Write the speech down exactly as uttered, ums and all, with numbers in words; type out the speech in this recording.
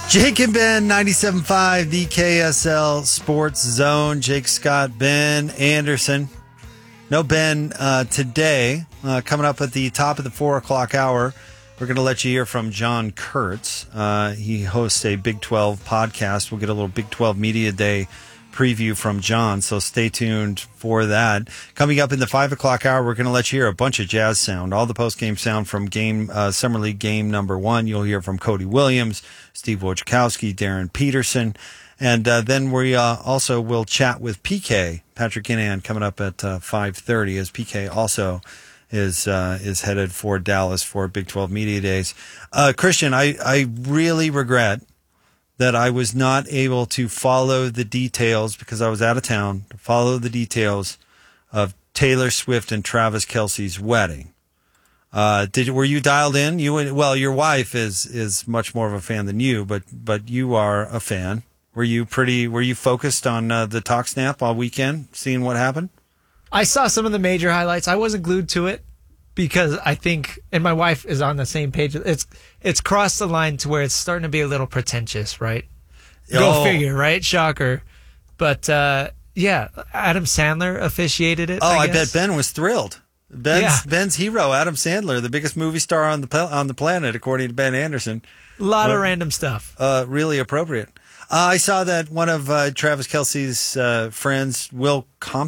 Jake and Ben, ninety-seven point five, the K S L Sports Zone. Jake Scott, Ben Anderson. No Ben uh, today. Uh, coming up at the top of the four o'clock hour, we're going to let you hear from John Kurtz. Uh, he hosts a Big twelve podcast. We'll get a little Big twelve Media Day preview from John, so stay tuned for that. Coming up in the five o'clock hour, we're going to let you hear a bunch of jazz sound, all the post-game sound from game uh, Summer League game number one. You'll hear from Cody Williams, Steve Wojciechowski, Darren Peterson, and uh, then we uh, also will chat with P K, Patrick Kinahan, coming up at uh, five thirty, as P K also is uh, is headed for Dallas for Big twelve Media Days. Uh, Christian, I, I really regret that I was not able to follow the details because I was out of town, to follow the details of Taylor Swift and Travis Kelce's wedding. Uh, did were you dialed in? You well, your wife is is much more of a fan than you, but but you are a fan. Were you pretty? Were you focused on uh, the talk snap all weekend, seeing what happened? I saw some of the major highlights. I wasn't glued to it because I think, and my wife is on the same page. It's it's crossed the line to where it's starting to be a little pretentious, right? Go Oh. figure, right? Shocker. But uh, yeah, Adam Sandler officiated it. Oh, I, I, guess. bet Ben was thrilled. Ben's Yeah. Ben's hero, Adam Sandler, the biggest movie star on the pla- on the planet, according to Ben Anderson. A lot Well, of random stuff. Uh, really appropriate. Uh, I saw that one of uh, Travis Kelce's uh, friends, Will Compton,